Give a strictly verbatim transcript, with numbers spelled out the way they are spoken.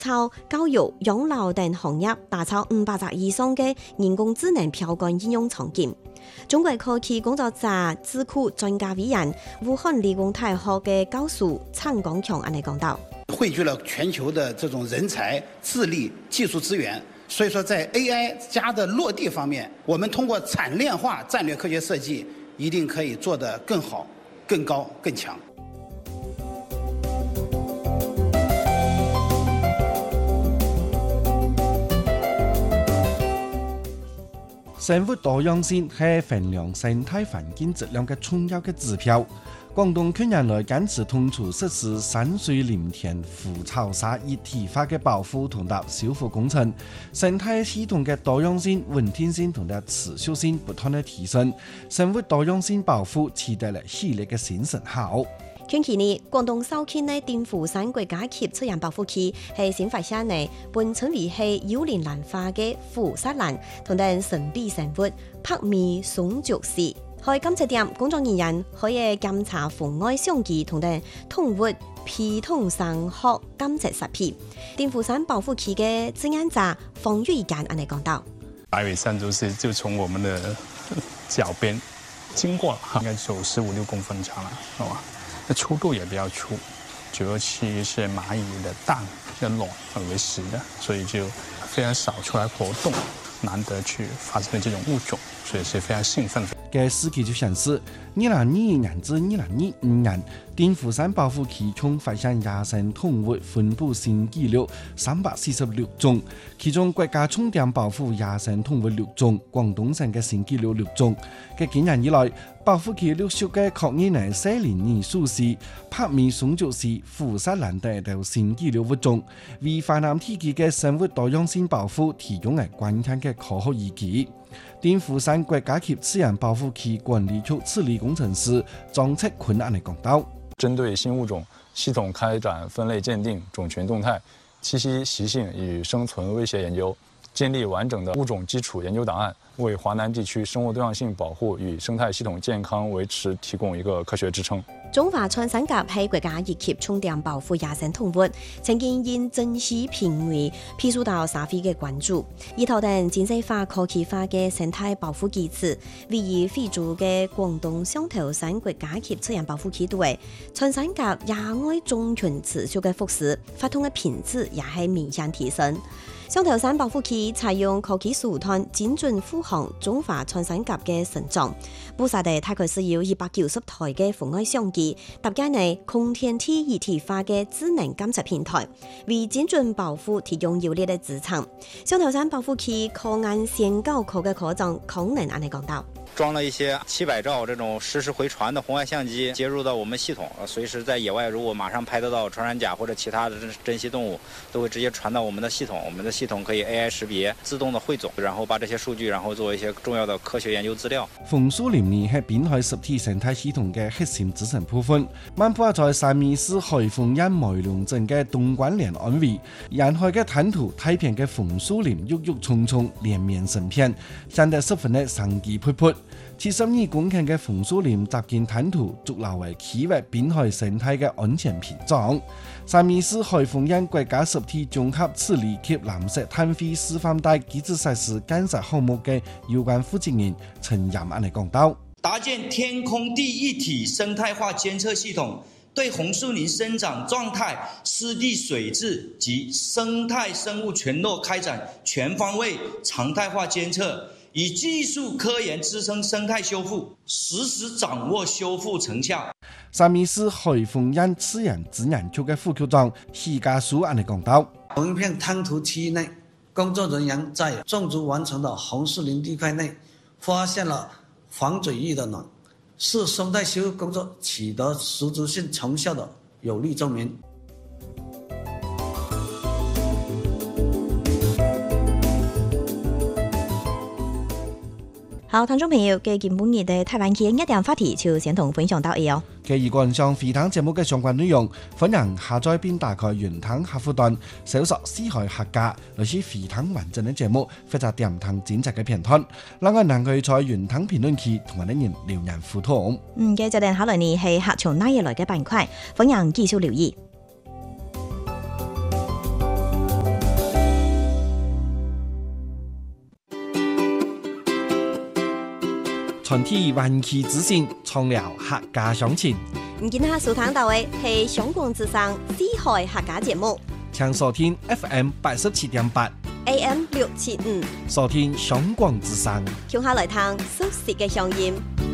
朝教育、養老等行業打造五百隻以上嘅人工智能標杆應用場景。中國科技工作者智庫專家委員、武漢理工大學嘅教授陳光強安尼講到， 匯聚了全球的這種人才、智力、技術資源，所以說在 A I 加的落地方面，我們通過產鏈化戰略科學設計，一定可以做得更好、更高、更強。 生物多樣性係衡量生態環境質量嘅重要嘅指標。廣東近年來堅持統籌實施山水林田湖草沙一體化嘅保護同埋修復工程，生態系統嘅多樣性、穩定性同埋持續性不斷嘅提升，生物多樣性保護取得了系列嘅新成效。 近期呢，廣東肇慶嘅鼎湖山國家級自然保護區係新發現呢，本稱為係幽靈蘭花嘅虎沙蘭同埋神秘生物白面松竹絲。喺監測點，工作人員可以檢查紅外相機同埋動物皮統生學監測設備。鼎湖山保護區嘅志願者方玉干安尼講到： 白尾山竹絲就從我們的腳邊經過了，應該有十五六公分長了，好吧？那粗度也比較粗，主要其是螞蟻的蛋跟卵為食的，所以就非常少出來活動，難得去發現這種物種，所以是非常興奮。 嘅數據就顯示，二零二一年至二零二五年，鼎湖山保護區共發現野生動物分布新紀錄三百四十六種，其中國家重點保護野生動物六種，廣東省嘅新紀錄六種。嘅幾年以來，保護區陸續嘅確認係西林耳樹絲、白面松竹絲、虎沙蘭等等新紀錄物種，為泛濫地區嘅生物多樣性保護提供係關鍵嘅科學依據。鼎湖山國家級自然保護區管理局處理工程師張策坤安尼講到： 針對新物種系統開展分類鑑定、種群動態、棲息習性與生存威脅研究，建立完整的物種基礎研究檔案，為華南地區生物多樣性保護與生態系統健康維持提供一個科學支撐。 中華穿山甲係國家一級重點保護野生動物，曾經因珍稀瀕危披受到社會嘅關注。依頭等經濟化、科技化嘅生態保護機制，位於非洲嘅廣東雙頭山國家級自然保護區內，穿山甲野外種群持續嘅復甦，發通嘅品質也係明顯提升。雙頭山保護區採用科技手段精準護航中華穿山甲嘅成長，布薩地大概是有一百九十台嘅紅外相機，搭建ใน空天梯一體化嘅智能監測平台，為精準保護提供有力嘅支撐。雙頭山保護區科研先搞科嘅科長康能安尼講到。 裝了一些七百兆這種實時回傳的紅外相機接入到我們系統，隨時在野外如果馬上拍得到穿山甲或者其他的珍稀動物，都會直接傳到我們的系統。我們的系統可以 A I 識別，自動的匯總，然後把這些數據然後做一些重要的科學研究資料。紅樹林呢係濱海實體生態系統嘅核心組成部分，漫步在汕尾市海豐縣梅龍鎮嘅東關連安圍，沿海嘅灘塗太平嘅紅樹林鬱鬱蔥蔥，連綿成片，顯得十分的生機勃勃。七十二公頃嘅紅樹林集建灘塗，築立為區域濱海生態嘅安全屏障。汕尾市海豐縣國家實體綜合治理及藍色碳匯示範帶機制實施建設項目嘅有關負責人陳彥安尼講到： 搭建天空地一體生態化監測系統，對紅樹林生長狀態、濕地水質及生態生物群落開展全方位常態化監測。以技術科研支撐生態修復，實時掌握修復成效。 汕尾市海豐縣自然資源局嘅副局長許家書安尼講到： 同一片灘塗區域內，工作人員在種植完成的紅樹林地塊內，發現了黃嘴魚的卵，是生態修復工作取得實質性成效的有力證明。 好，聽眾朋友嘅今半日嘅台灣區一點話題就先同分享到呢哦。 嘅以觀賞飛騰節目嘅相關內容，歡迎下載並打開雲騰客戶端，搜索四海客家，來是飛騰完整嘅節目，或者點騰剪輯嘅片段。另外，能夠在雲騰評論區同埋啲人留言互動。 嗯，嘅就定考慮你係客從哪一來嘅板塊，歡迎繼續留意。 團體灣區之星，創了客家鄉情。 唔見下收聽到嘅係香港之聲四海客家節目， 請收聽 F M 八十七點八 A M 六七五， 收聽香港之聲。 聽下來聽熟悉嘅鄉音。